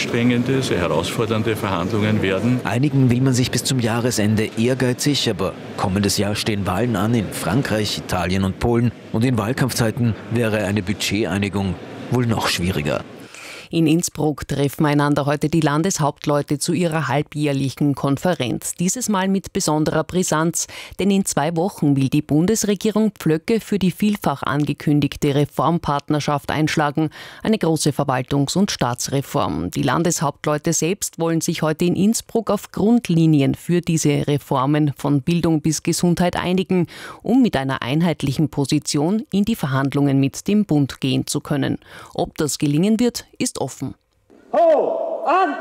anstrengende, sehr herausfordernde Verhandlungen werden. Einigen will man sich bis zum Jahresende ehrgeizig, aber kommendes Jahr stehen Wahlen an in Frankreich, Italien und Polen. Und in Wahlkampfzeiten wäre eine Budgeteinigung wohl noch schwieriger. In Innsbruck treffen einander heute die Landeshauptleute zu ihrer halbjährlichen Konferenz. Dieses Mal mit besonderer Brisanz, denn in 2 Wochen will die Bundesregierung Pflöcke für die vielfach angekündigte Reformpartnerschaft einschlagen, eine große Verwaltungs- und Staatsreform. Die Landeshauptleute selbst wollen sich heute in Innsbruck auf Grundlinien für diese Reformen von Bildung bis Gesundheit einigen, um mit einer einheitlichen Position in die Verhandlungen mit dem Bund gehen zu können. Ob das gelingen wird, ist offen. Ho, an!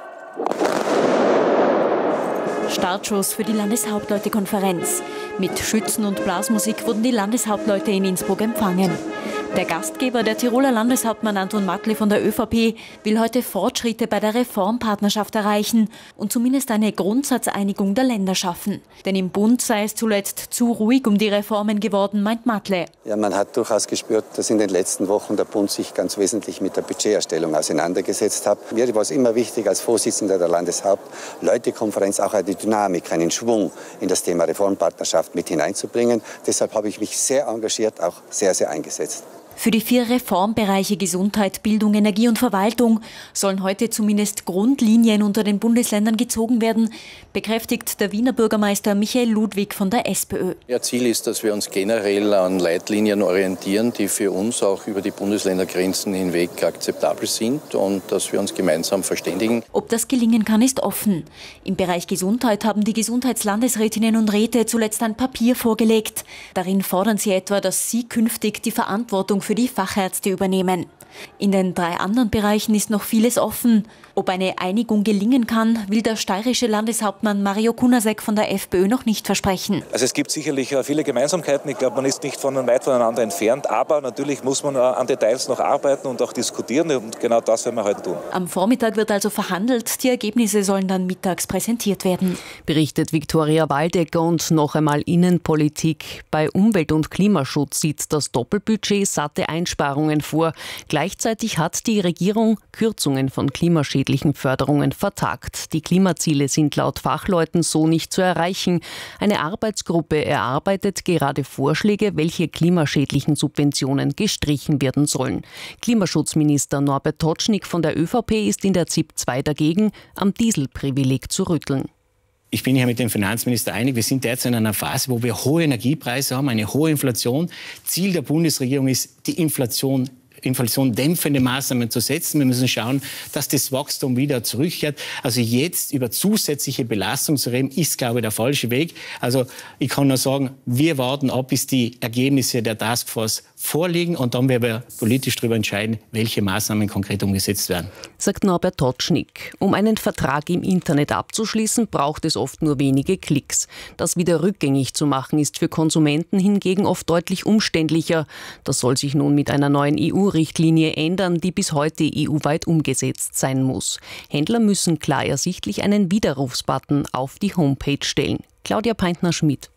Startschuss für die Landeshauptleute-Konferenz. Mit Schützen und Blasmusik wurden die Landeshauptleute in Innsbruck empfangen. Der Gastgeber, der Tiroler Landeshauptmann Anton Mattli von der ÖVP, will heute Fortschritte bei der Reformpartnerschaft erreichen und zumindest eine Grundsatzeinigung der Länder schaffen. Denn im Bund sei es zuletzt zu ruhig um die Reformen geworden, meint Mattli. Ja, man hat durchaus gespürt, dass in den letzten Wochen der Bund sich ganz wesentlich mit der Budgeterstellung auseinandergesetzt hat. Mir war es immer wichtig, als Vorsitzender der Landeshauptleutekonferenz auch eine Dynamik, einen Schwung in das Thema Reformpartnerschaft mit hineinzubringen. Deshalb habe ich mich sehr engagiert, auch sehr, sehr eingesetzt. Für die 4 Reformbereiche Gesundheit, Bildung, Energie und Verwaltung sollen heute zumindest Grundlinien unter den Bundesländern gezogen werden, bekräftigt der Wiener Bürgermeister Michael Ludwig von der SPÖ. Ja, Ziel ist, dass wir uns generell an Leitlinien orientieren, die für uns auch über die Bundesländergrenzen hinweg akzeptabel sind und dass wir uns gemeinsam verständigen. Ob das gelingen kann, ist offen. Im Bereich Gesundheit haben die Gesundheitslandesrätinnen und Räte zuletzt ein Papier vorgelegt. Darin fordern sie etwa, dass sie künftig die Verantwortung für die Fachärzte übernehmen. In den 3 anderen Bereichen ist noch vieles offen. Ob eine Einigung gelingen kann, will der steirische Landeshauptmann Mario Kunasek von der FPÖ noch nicht versprechen. Also es gibt sicherlich viele Gemeinsamkeiten. Ich glaube, man ist nicht weit voneinander entfernt. Aber natürlich muss man an Details noch arbeiten und auch diskutieren. Und genau das werden wir heute tun. Am Vormittag wird also verhandelt. Die Ergebnisse sollen dann mittags präsentiert werden. Berichtet Viktoria Waldecker. Und noch einmal Innenpolitik. Bei Umwelt- und Klimaschutz sieht das Doppelbudget satte Einsparungen vor. Gleichzeitig hat die Regierung Kürzungen von klimaschädlichen Förderungen vertagt. Die Klimaziele sind laut Fachleuten so nicht zu erreichen. Eine Arbeitsgruppe erarbeitet gerade Vorschläge, welche klimaschädlichen Subventionen gestrichen werden sollen. Klimaschutzminister Norbert Totschnig von der ÖVP ist in der ZIP 2 dagegen, am Dieselprivileg zu rütteln. Ich bin hier mit dem Finanzminister einig, wir sind derzeit in einer Phase, wo wir hohe Energiepreise haben, eine hohe Inflation. Ziel der Bundesregierung ist, die Inflation dämpfende Maßnahmen zu setzen. Wir müssen schauen, dass das Wachstum wieder zurückkehrt. Also jetzt über zusätzliche Belastung zu reden, ist, glaube ich, der falsche Weg. Also ich kann nur sagen, wir warten ab, bis die Ergebnisse der Taskforce vorliegen und dann werden wir politisch darüber entscheiden, welche Maßnahmen konkret umgesetzt werden. Sagt Norbert Totschnig. Um einen Vertrag im Internet abzuschließen, braucht es oft nur wenige Klicks. Das wieder rückgängig zu machen, ist für Konsumenten hingegen oft deutlich umständlicher. Das soll sich nun mit einer neuen EU-Richtlinie ändern, die bis heute EU-weit umgesetzt sein muss. Händler müssen klar ersichtlich einen Widerrufsbutton auf die Homepage stellen. Claudia Peintner-Schmidt.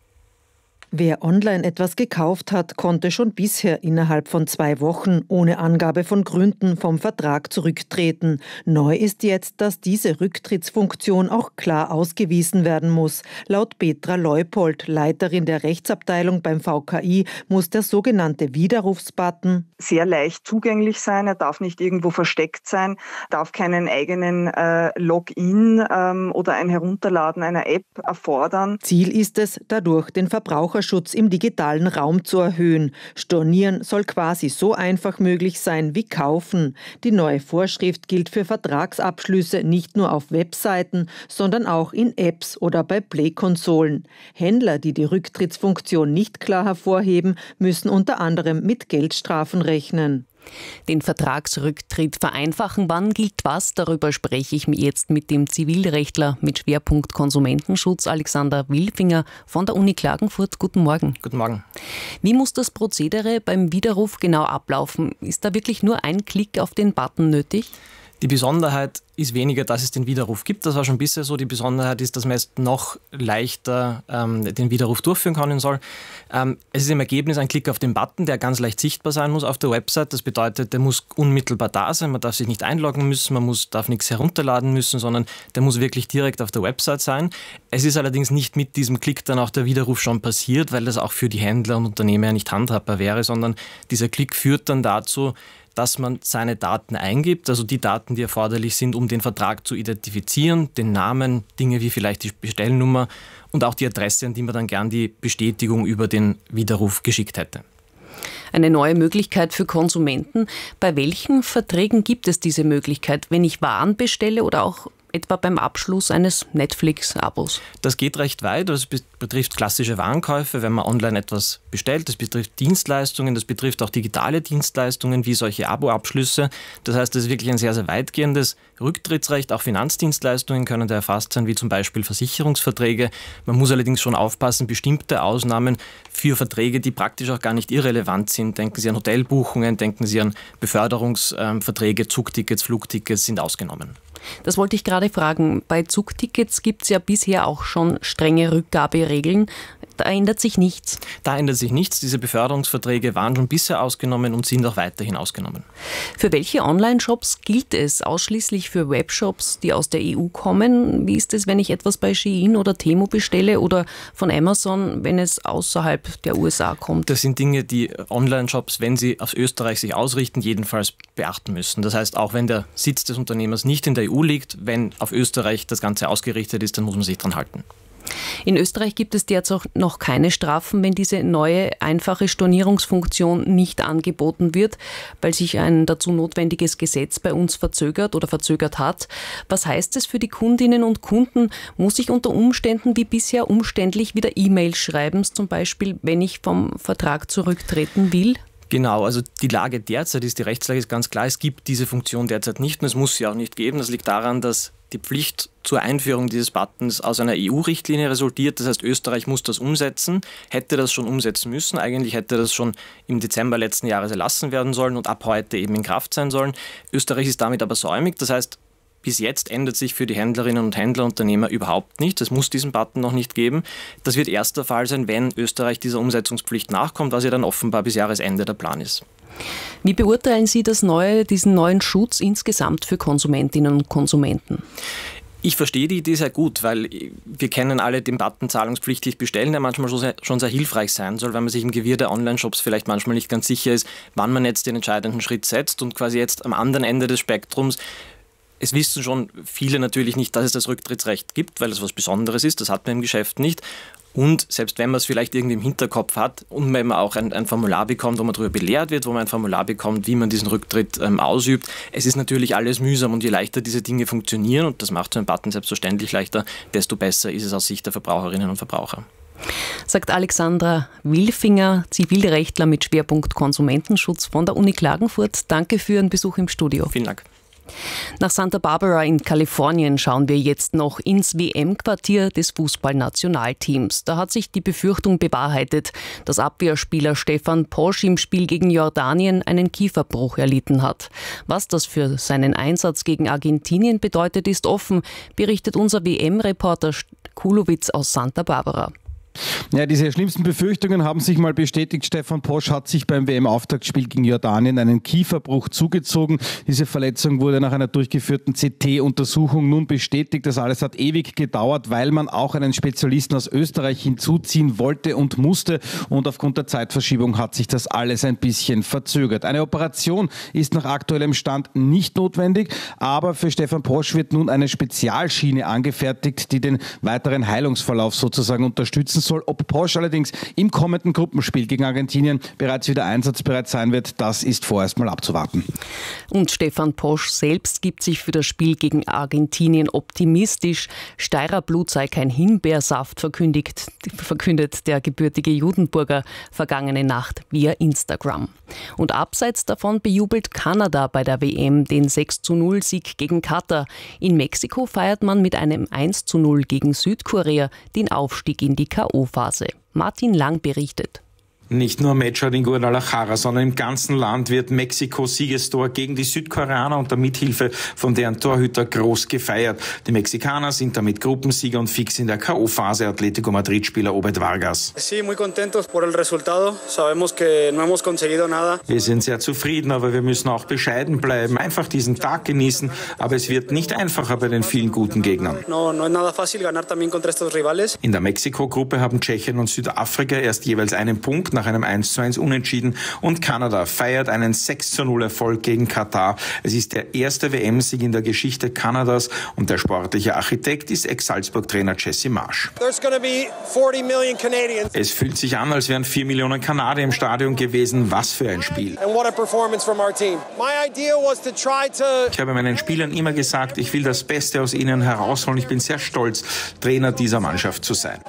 Wer online etwas gekauft hat, konnte schon bisher innerhalb von 2 Wochen ohne Angabe von Gründen vom Vertrag zurücktreten. Neu ist jetzt, dass diese Rücktrittsfunktion auch klar ausgewiesen werden muss. Laut Petra Leupold, Leiterin der Rechtsabteilung beim VKI, muss der sogenannte Widerrufsbutton sehr leicht zugänglich sein. Er darf nicht irgendwo versteckt sein, darf keinen eigenen Login oder ein Herunterladen einer App erfordern. Ziel ist es, dadurch den Verbraucherschutz im digitalen Raum zu erhöhen. Stornieren soll quasi so einfach möglich sein wie kaufen. Die neue Vorschrift gilt für Vertragsabschlüsse nicht nur auf Webseiten, sondern auch in Apps oder bei Play-Konsolen. Händler, die die Rücktrittsfunktion nicht klar hervorheben, müssen unter anderem mit Geldstrafen rechnen. Den Vertragsrücktritt vereinfachen, wann gilt was? Darüber spreche ich jetzt mit dem Zivilrechtler mit Schwerpunkt Konsumentenschutz, Alexander Wilfinger von der Uni Klagenfurt. Guten Morgen. Guten Morgen. Wie muss das Prozedere beim Widerruf genau ablaufen? Ist da wirklich nur ein Klick auf den Button nötig? Die Besonderheit ist weniger, dass es den Widerruf gibt. Das war schon bisher so. Die Besonderheit ist, dass man jetzt noch leichter den Widerruf durchführen können soll. Es ist im Ergebnis ein Klick auf den Button, der ganz leicht sichtbar sein muss auf der Website. Das bedeutet, der muss unmittelbar da sein. Man darf sich nicht einloggen müssen, darf nichts herunterladen müssen, sondern der muss wirklich direkt auf der Website sein. Es ist allerdings nicht mit diesem Klick dann auch der Widerruf schon passiert, weil das auch für die Händler und Unternehmer ja nicht handhabbar wäre, sondern dieser Klick führt dann dazu, dass man seine Daten eingibt, also die Daten, die erforderlich sind, um den Vertrag zu identifizieren, den Namen, Dinge wie vielleicht die Bestellnummer und auch die Adresse, an die man dann gern die Bestätigung über den Widerruf geschickt hätte. Eine neue Möglichkeit für Konsumenten. Bei welchen Verträgen gibt es diese Möglichkeit, wenn ich Waren bestelle oder auch etwa beim Abschluss eines Netflix-Abos? Das geht recht weit. Das betrifft klassische Warenkäufe, wenn man online etwas bestellt. Das betrifft Dienstleistungen, das betrifft auch digitale Dienstleistungen wie solche Abo-Abschlüsse. Das heißt, das ist wirklich ein sehr, sehr weitgehendes Rücktrittsrecht. Auch Finanzdienstleistungen können da erfasst sein, wie zum Beispiel Versicherungsverträge. Man muss allerdings schon aufpassen, bestimmte Ausnahmen für Verträge, die praktisch auch gar nicht irrelevant sind. Denken Sie an Hotelbuchungen, denken Sie an Beförderungsverträge, Zugtickets, Flugtickets sind ausgenommen. Das wollte ich gerade fragen. Bei Zugtickets gibt es ja bisher auch schon strenge Rückgaberegeln. Da ändert sich nichts. Da ändert sich nichts. Diese Beförderungsverträge waren schon bisher ausgenommen und sind auch weiterhin ausgenommen. Für welche Online-Shops gilt es? Ausschließlich für Webshops, die aus der EU kommen? Wie ist es, wenn ich etwas bei Shein oder Temu bestelle oder von Amazon, wenn es außerhalb der USA kommt? Das sind Dinge, die Online-Shops, wenn sie auf Österreich sich ausrichten, jedenfalls beachten müssen. Das heißt, auch wenn der Sitz des Unternehmers nicht in der EU liegt, wenn auf Österreich das Ganze ausgerichtet ist, dann muss man sich dran halten. In Österreich gibt es derzeit noch keine Strafen, wenn diese neue, einfache Stornierungsfunktion nicht angeboten wird, weil sich ein dazu notwendiges Gesetz bei uns verzögert hat. Was heißt es für die Kundinnen und Kunden? Muss ich unter Umständen wie bisher umständlich wieder E-Mails schreiben, zum Beispiel, wenn ich vom Vertrag zurücktreten will? Genau, also die Lage derzeit ist, die Rechtslage ist ganz klar, es gibt diese Funktion derzeit nicht und es muss sie auch nicht geben. Das liegt daran, dass die Pflicht zur Einführung dieses Buttons aus einer EU-Richtlinie resultiert. Das heißt, Österreich muss das umsetzen, hätte das schon umsetzen müssen. Eigentlich hätte das schon im Dezember letzten Jahres erlassen werden sollen und ab heute eben in Kraft sein sollen. Österreich ist damit aber säumig. Das heißt, bis jetzt ändert sich für die Händlerinnen und Händler, Unternehmer überhaupt nichts. Es muss diesen Button noch nicht geben. Das wird erst der Fall sein, wenn Österreich dieser Umsetzungspflicht nachkommt, was ja dann offenbar bis Jahresende der Plan ist. Wie beurteilen Sie diesen neuen Schutz insgesamt für Konsumentinnen und Konsumenten? Ich verstehe die Idee sehr gut, weil wir kennen alle den Button zahlungspflichtig bestellen, der manchmal schon sehr hilfreich sein soll, weil man sich im Gewirr der Online-Shops vielleicht manchmal nicht ganz sicher ist, wann man jetzt den entscheidenden Schritt setzt und quasi jetzt am anderen Ende des Spektrums. Es wissen schon viele natürlich nicht, dass es das Rücktrittsrecht gibt, weil es was Besonderes ist, das hat man im Geschäft nicht. Und selbst wenn man es vielleicht irgendwie im Hinterkopf hat und wenn man auch ein Formular bekommt, wo man darüber belehrt wird, wo man ein Formular bekommt, wie man diesen Rücktritt ausübt, es ist natürlich alles mühsam und je leichter diese Dinge funktionieren, und das macht so ein Button selbstverständlich leichter, desto besser ist es aus Sicht der Verbraucherinnen und Verbraucher. Sagt Alexandra Wilfinger, Zivilrechtler mit Schwerpunkt Konsumentenschutz von der Uni Klagenfurt. Danke für Ihren Besuch im Studio. Vielen Dank. Nach Santa Barbara in Kalifornien schauen wir jetzt noch ins WM-Quartier des Fußballnationalteams. Da hat sich die Befürchtung bewahrheitet, dass Abwehrspieler Stefan Posch im Spiel gegen Jordanien einen Kieferbruch erlitten hat. Was das für seinen Einsatz gegen Argentinien bedeutet, ist offen, berichtet unser WM-Reporter Kulowitz aus Santa Barbara. Ja, diese schlimmsten Befürchtungen haben sich mal bestätigt. Stefan Posch hat sich beim WM-Auftaktspiel gegen Jordanien einen Kieferbruch zugezogen. Diese Verletzung wurde nach einer durchgeführten CT-Untersuchung nun bestätigt. Das alles hat ewig gedauert, weil man auch einen Spezialisten aus Österreich hinzuziehen wollte und musste. Und aufgrund der Zeitverschiebung hat sich das alles ein bisschen verzögert. Eine Operation ist nach aktuellem Stand nicht notwendig, aber für Stefan Posch wird nun eine Spezialschiene angefertigt, die den weiteren Heilungsverlauf sozusagen unterstützen soll. Ob Posch allerdings im kommenden Gruppenspiel gegen Argentinien bereits wieder einsatzbereit sein wird, das ist vorerst mal abzuwarten. Und Stefan Posch selbst gibt sich für das Spiel gegen Argentinien optimistisch. Steirer Blut sei kein Himbeersaft, verkündet der gebürtige Judenburger vergangene Nacht via Instagram. Und abseits davon bejubelt Kanada bei der WM den 6:0-Sieg gegen Katar. In Mexiko feiert man mit einem 1:0 gegen Südkorea den Aufstieg in die K.O.-Phase. Martin Lang berichtet. Nicht nur am Matchort in Guadalajara, sondern im ganzen Land wird Mexikos Siegestor gegen die Südkoreaner unter Mithilfe von deren Torhüter groß gefeiert. Die Mexikaner sind damit Gruppensieger und fix in der K.O.-Phase. Atletico Madrid-Spieler Obed Vargas. Wir sind sehr zufrieden, aber wir müssen auch bescheiden bleiben. Einfach diesen Tag genießen, aber es wird nicht einfacher bei den vielen guten Gegnern. In der Mexiko-Gruppe haben Tschechien und Südafrika erst jeweils einen Punkt nach einem 1:1 Unentschieden und Kanada feiert einen 6:0 Erfolg gegen Katar. Es ist der erste WM-Sieg in der Geschichte Kanadas und der sportliche Architekt ist Ex-Salzburg-Trainer Jesse Marsch. Es fühlt sich an, als wären 4 Millionen Kanadier im Stadion gewesen. Was für ein Spiel. Ich habe meinen Spielern immer gesagt, ich will das Beste aus ihnen herausholen. Ich bin sehr stolz, Trainer dieser Mannschaft zu sein.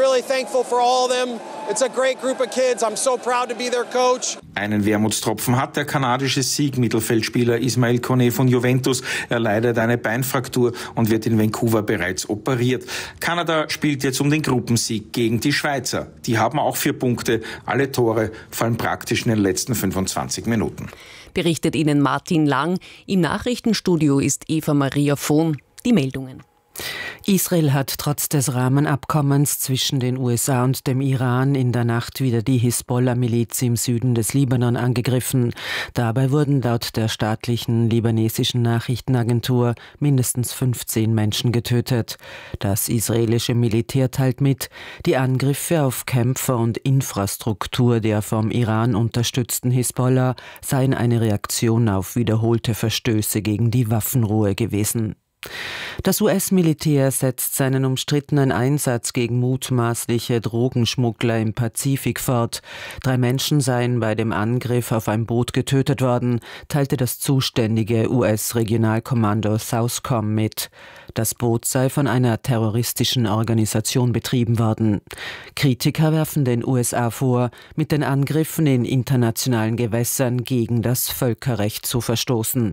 Einen Wermutstropfen hat der kanadische Sieg-Mittelfeldspieler Ismael Kone von Juventus. Er leidet eine Beinfraktur und wird in Vancouver bereits operiert. Kanada spielt jetzt um den Gruppensieg gegen die Schweizer. Die haben auch 4 Punkte. Alle Tore fallen praktisch in den letzten 25 Minuten. Berichtet Ihnen Martin Lang. Im Nachrichtenstudio ist Eva Maria Vohn. Die Meldungen. Israel hat trotz des Rahmenabkommens zwischen den USA und dem Iran in der Nacht wieder die Hisbollah-Miliz im Süden des Libanon angegriffen. Dabei wurden laut der staatlichen libanesischen Nachrichtenagentur mindestens 15 Menschen getötet. Das israelische Militär teilt mit, die Angriffe auf Kämpfer und Infrastruktur der vom Iran unterstützten Hisbollah seien eine Reaktion auf wiederholte Verstöße gegen die Waffenruhe gewesen. Das US-Militär setzt seinen umstrittenen Einsatz gegen mutmaßliche Drogenschmuggler im Pazifik fort. 3 Menschen seien bei dem Angriff auf ein Boot getötet worden, teilte das zuständige US-Regionalkommando Southcom mit. Das Boot sei von einer terroristischen Organisation betrieben worden. Kritiker werfen den USA vor, mit den Angriffen in internationalen Gewässern gegen das Völkerrecht zu verstoßen.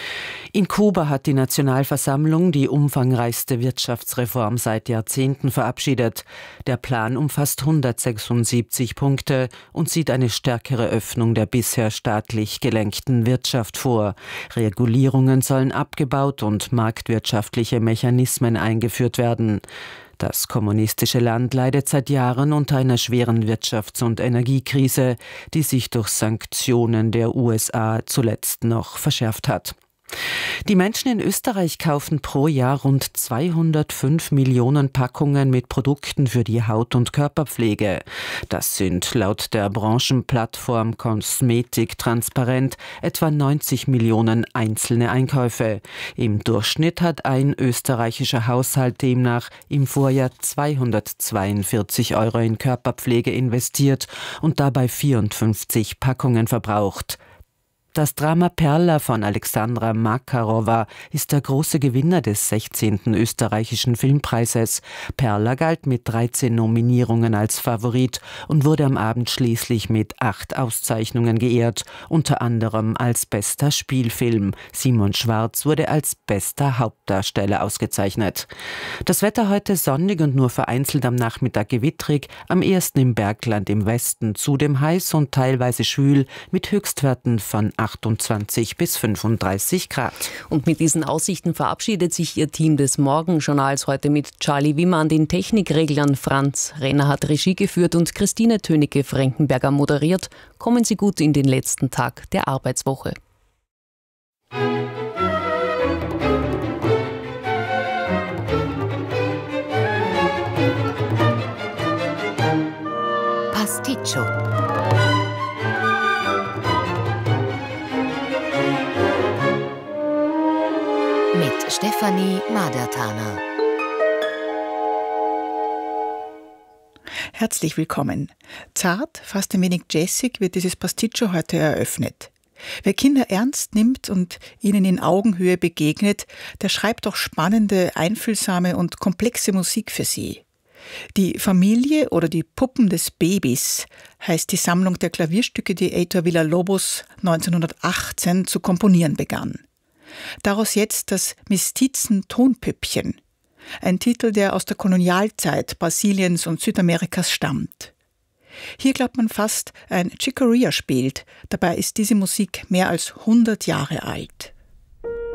In Kuba hat die Nationalversammlung die umfangreichste Wirtschaftsreform seit Jahrzehnten verabschiedet. Der Plan umfasst 176 Punkte und sieht eine stärkere Öffnung der bisher staatlich gelenkten Wirtschaft vor. Regulierungen sollen abgebaut und marktwirtschaftliche Mechanismen eingeführt werden. Das kommunistische Land leidet seit Jahren unter einer schweren Wirtschafts- und Energiekrise, die sich durch Sanktionen der USA zuletzt noch verschärft hat. Die Menschen in Österreich kaufen pro Jahr rund 205 Millionen Packungen mit Produkten für die Haut- und Körperpflege. Das sind laut der Branchenplattform Kosmetik Transparent etwa 90 Millionen einzelne Einkäufe. Im Durchschnitt hat ein österreichischer Haushalt demnach im Vorjahr 242 € in Körperpflege investiert und dabei 54 Packungen verbraucht. Das Drama Perla von Alexandra Makarova ist der große Gewinner des 16. österreichischen Filmpreises. Perla galt mit 13 Nominierungen als Favorit und wurde am Abend schließlich mit 8 Auszeichnungen geehrt, unter anderem als bester Spielfilm. Simon Schwarz wurde als bester Hauptdarsteller ausgezeichnet. Das Wetter heute sonnig und nur vereinzelt am Nachmittag gewittrig, am ehesten im Bergland im Westen, zudem heiß und teilweise schwül mit Höchstwerten von 28 bis 35 Grad. Und mit diesen Aussichten verabschiedet sich Ihr Team des Morgenjournals heute mit Charlie Wimmer an den Technikreglern. Franz Renner hat Regie geführt und Christine Tönecke-Frankenberger moderiert. Kommen Sie gut in den letzten Tag der Arbeitswoche. Pasticcio. Mit Stefanie Madertaner. Herzlich willkommen. Zart, fast ein wenig jazzig wird dieses Pasticcio heute eröffnet. Wer Kinder ernst nimmt und ihnen in Augenhöhe begegnet, der schreibt auch spannende, einfühlsame und komplexe Musik für sie. Die Familie oder die Puppen des Babys heißt die Sammlung der Klavierstücke, die Heitor Villa-Lobos 1918 zu komponieren begann. Daraus jetzt das Mestizen-Tonpüppchen, ein Titel, der aus der Kolonialzeit Brasiliens und Südamerikas stammt. Hier glaubt man fast, ein Chick Corea spielt. Dabei ist diese Musik mehr als 100 Jahre alt.